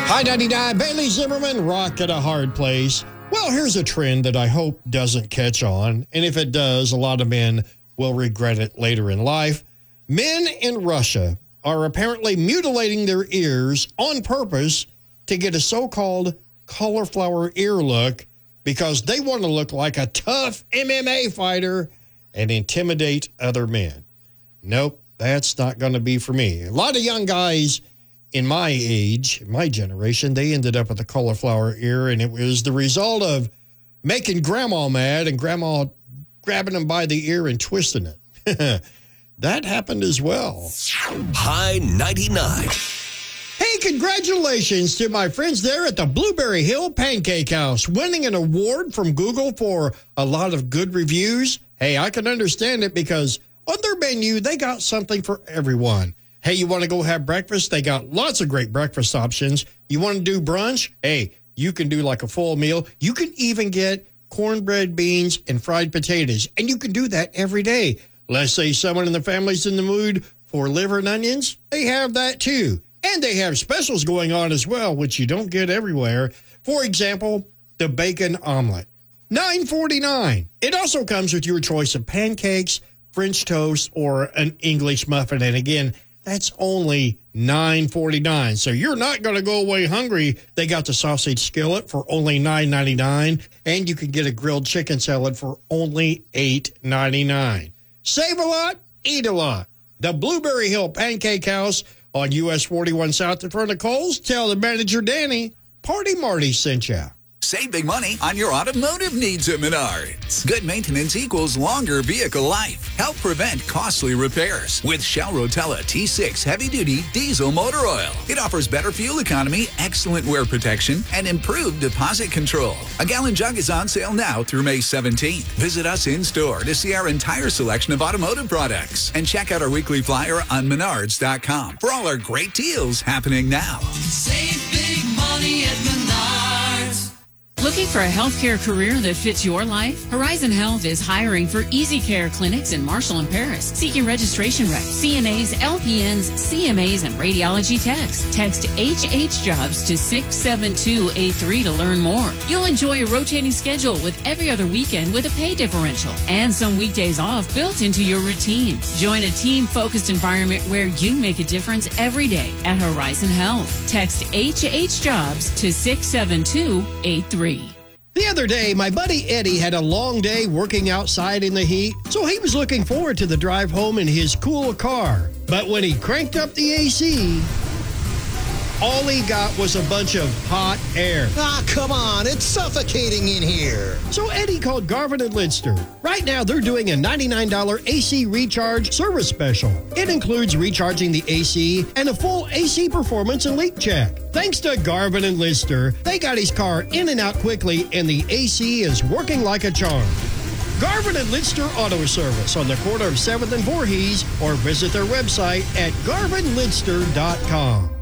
Hi, 99, Bailey Zimmerman, rock at a hard place. Well, here's a trend that I hope doesn't catch on, and if it does, a lot of men will regret it later in life. Men in Russia are apparently mutilating their ears on purpose to get a so-called cauliflower ear look because they want to look like a tough MMA fighter and intimidate other men. Nope, that's not going to be for me. A lot of young guys in my age, my generation, they ended up with a cauliflower ear, and it was the result of making grandma mad and grandma grabbing them by the ear and twisting it. That happened as well. High 99. Hey, congratulations to my friends there at the Blueberry Hill Pancake House, winning an award from Google for a lot of good reviews. Hey, I can understand it because on their menu, they got something for everyone. Hey, you want to go have breakfast? They got lots of great breakfast options. You want to do brunch? Hey, you can do like a full meal. You can even get cornbread, beans, and fried potatoes. And you can do that every day. Let's say someone in the family's in the mood for liver and onions. They have that too. And they have specials going on as well, which you don't get everywhere. For example, the bacon omelet, $9.49. It also comes with your choice of pancakes, French toast, or an English muffin. And again, that's only $9.49. So you're not going to go away hungry. They got the sausage skillet for only $9.99. And you can get a grilled chicken salad for only $8.99. Save a lot, eat a lot. The Blueberry Hill Pancake House on US 41 South in front of Kohl's. Tell the manager, Danny, Party Marty sent you. Save big money on your automotive needs at Menards. Good maintenance equals longer vehicle life. Help prevent costly repairs with Shell Rotella T6 heavy-duty diesel motor oil. It offers better fuel economy, excellent wear protection, and improved deposit control. A gallon jug is on sale now through May 17th. Visit us in-store to see our entire selection of automotive products. And check out our weekly flyer on Menards.com for all our great deals happening now. Save big money at Menards. Looking for a healthcare career that fits your life? Horizon Health is hiring for Easy Care clinics in Marshall and Paris, seeking registration reps, CNAs, LPNs, CMAs, and radiology techs. Text HHJobs to 67283 to learn more. You'll enjoy a rotating schedule with every other weekend with a pay differential and some weekdays off built into your routine. Join a team-focused environment where you make a difference every day at Horizon Health. Text HHJobs to 67283. The other day, my buddy Eddie had a long day working outside in the heat, so he was looking forward to the drive home in his cool car. But when he cranked up the AC, all he got was a bunch of hot air. Ah, come on, it's suffocating in here. So Eddie called Garvin and Lidster. Right now, they're doing a $99 AC recharge service special. It includes recharging the AC and a full AC performance and leak check. Thanks to Garvin and Lidster, they got his car in and out quickly, and the AC is working like a charm. Garvin and Lidster Auto Service on the corner of 7th and Voorhees, or visit their website at garvinlidster.com.